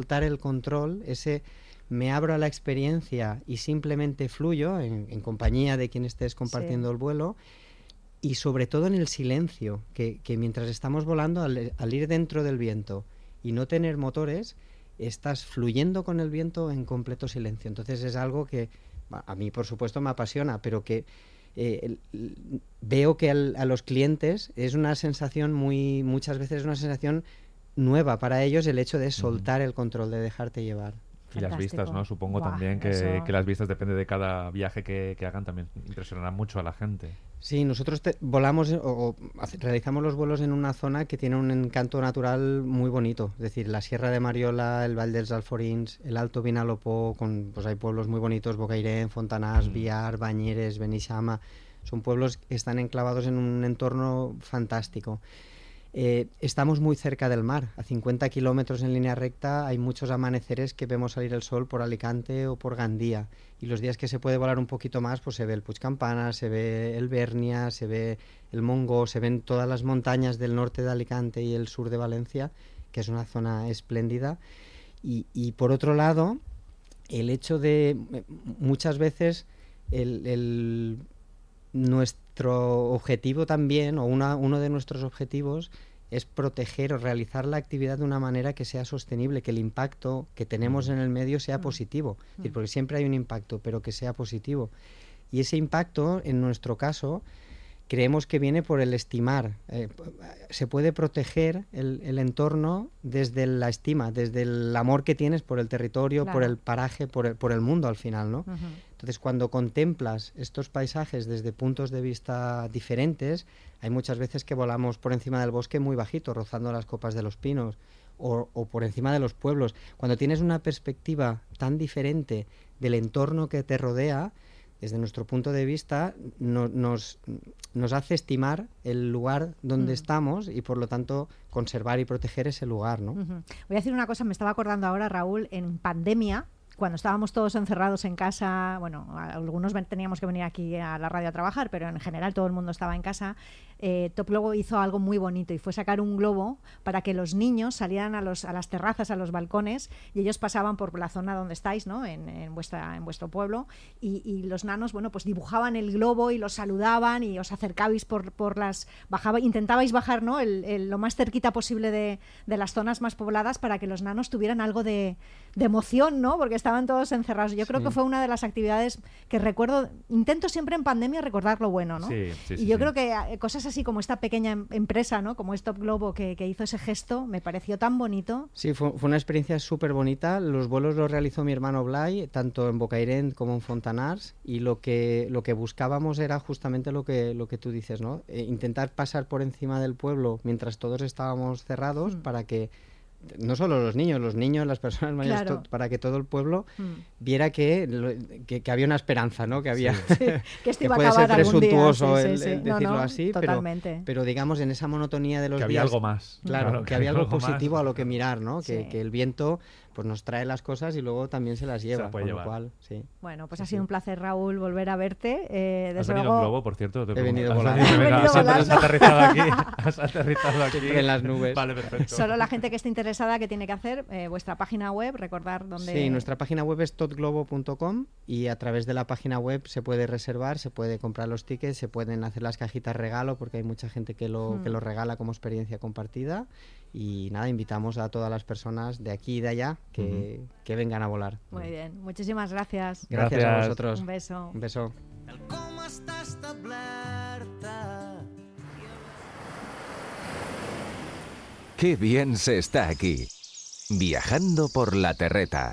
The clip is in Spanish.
soltar el control, ese me abro a la experiencia y simplemente fluyo en compañía de quien estés compartiendo el vuelo, y sobre todo en el silencio, que mientras estamos volando, al ir dentro del viento y no tener motores, estás fluyendo con el viento en completo silencio. Entonces es algo que a mí, por supuesto, me apasiona, pero que veo que a los clientes es una sensación muchas veces es una sensación nueva para ellos, el hecho de soltar el control, de dejarte llevar. Y las vistas, ¿no? Supongo también que las vistas, depende de cada viaje que hagan, también impresionarán mucho a la gente. Sí, nosotros volamos realizamos los vuelos en una zona que tiene un encanto natural muy bonito. Es decir, la Sierra de Mariola, el Val dels Alforins, el Alto Vinalopó, pues hay pueblos muy bonitos, Bocairent, Fontanars, Biar, Banyeres, Beneixama. Son pueblos que están enclavados en un entorno fantástico. Estamos muy cerca del mar, a 50 kilómetros en línea recta. Hay muchos amaneceres que vemos salir el sol por Alicante o por Gandía, y los días que se puede volar un poquito más, pues se ve el Puig Campana, se ve el Bernia, se ve el Montgó, se ven todas las montañas del norte de Alicante y el sur de Valencia, que es una zona espléndida. Y por otro lado, el hecho de muchas veces nuestro objetivo también, o uno de nuestros objetivos, es proteger o realizar la actividad de una manera que sea sostenible, que el impacto que tenemos en el medio sea positivo. Es decir, porque siempre hay un impacto, pero que sea positivo. Y ese impacto, en nuestro caso, creemos que viene por el estimar. Se puede proteger el entorno desde la estima, desde el amor que tienes por el territorio, por el paraje, por el mundo al final, ¿no? Entonces, cuando contemplas estos paisajes desde puntos de vista diferentes, hay muchas veces que volamos por encima del bosque muy bajito, rozando las copas de los pinos, o por encima de los pueblos. Cuando tienes una perspectiva tan diferente del entorno que te rodea, desde nuestro punto de vista, nos hace estimar el lugar donde estamos y, por lo tanto, conservar y proteger ese lugar, ¿no? Voy a decir una cosa, me estaba acordando ahora, Raúl, en pandemia, cuando estábamos todos encerrados en casa, bueno, algunos teníamos que venir aquí a la radio a trabajar, pero en general todo el mundo estaba en casa. Top Globo hizo algo muy bonito y fue sacar un globo para que los niños salieran a las terrazas, a los balcones, y ellos pasaban por la zona donde estáis, ¿no? en vuestro pueblo, y los nanos, bueno, pues dibujaban el globo y los saludaban, y os acercabais intentabais bajar, ¿no? lo más cerquita posible de las zonas más pobladas, para que los nanos tuvieran algo de emoción, ¿no? Porque estaban todos encerrados. Yo creo que fue una de las actividades que recuerdo. Intento siempre en pandemia recordar lo bueno, ¿no? Y yo creo que cosas así como esta pequeña empresa, ¿no? Como Top Globo, que hizo ese gesto, me pareció tan bonito. Sí, fue una experiencia súper bonita. Los vuelos los realizó mi hermano Blay, tanto en Bocairent como en Fontanars, y lo que buscábamos era justamente lo que tú dices, ¿no? Intentar pasar por encima del pueblo mientras todos estábamos cerrados, para que no solo los niños, las personas mayores, para que todo el pueblo viera que había una esperanza, ¿no? Que había que esto que iba puede a acabar ser presuntuoso algún día. el decirlo así, totalmente. pero digamos en esa monotonía de los días. Que días, había algo más. Claro, que había algo positivo más, a lo que mirar, ¿no? Que el viento pues nos trae las cosas y luego también se las lleva, con lo cual, Bueno, pues ha sido un placer, Raúl, volver a verte. ¿Has venido en globo, por cierto? He venido volando. Has aterrizado aquí. En las nubes. Vale, perfecto. Solo la gente que esté interesada, ¿qué tiene que hacer? Vuestra página web, recordar dónde... Sí, nuestra página web es totglobo.com, y a través de la página web se puede reservar, se puede comprar los tickets, se pueden hacer las cajitas regalo, porque hay mucha gente que lo regala como experiencia compartida. Y nada, invitamos a todas las persones de aquí y de allá que vengan a volar. Muy bien, muchísimas gracias. Gracias a vosotros. Un beso. Un beso. Qué bien se está aquí, viajando por la terreta.